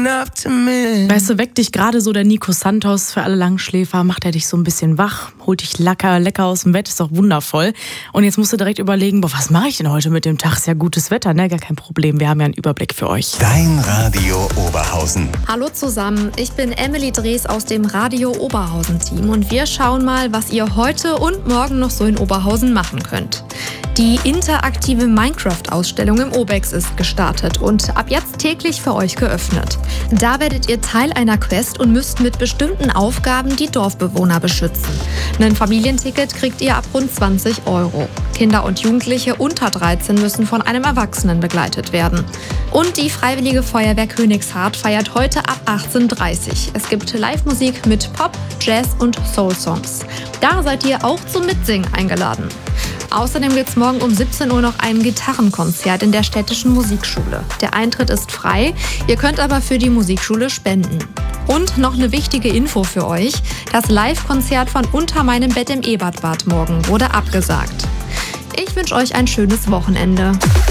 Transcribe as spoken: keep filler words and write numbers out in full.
up to me. Weißt du, weckt dich gerade so der Nico Santos für alle Langschläfer, macht er dich so ein bisschen wach, holt dich lecker, lecker aus dem Bett, ist doch wundervoll. Und jetzt musst du direkt überlegen, boah, was mache ich denn heute mit dem Tag? Ist ja gutes Wetter, ne? Gar kein Problem, wir haben ja einen Überblick für euch. Dein Radio Oberhausen. Hallo zusammen, ich bin Emily Drees aus dem Radio Oberhausen-Team und wir schauen mal, was ihr heute und morgen noch so in Oberhausen machen könnt. Die interaktive Minecraft-Ausstellung im Obex ist gestartet und ab jetzt täglich für euch geöffnet. Da werdet ihr Teil einer Quest und müsst mit bestimmten Aufgaben die Dorfbewohner beschützen. Ein Familienticket kriegt ihr ab rund zwanzig Euro. Kinder und Jugendliche unter dreizehn müssen von einem Erwachsenen begleitet werden. Und die Freiwillige Feuerwehr Königshardt feiert heute ab achtzehn Uhr dreißig. Es gibt Live-Musik mit Pop, Jazz und Soul-Songs. Da seid ihr auch zum Mitsingen eingeladen. Außerdem gibt es morgen um siebzehn Uhr noch ein Gitarrenkonzert in der städtischen Musikschule. Der Eintritt ist frei, ihr könnt aber für die Musikschule spenden. Und noch eine wichtige Info für euch: Das Live-Konzert von Unter meinem Bett im Ebertbad morgen wurde abgesagt. Ich wünsche euch ein schönes Wochenende.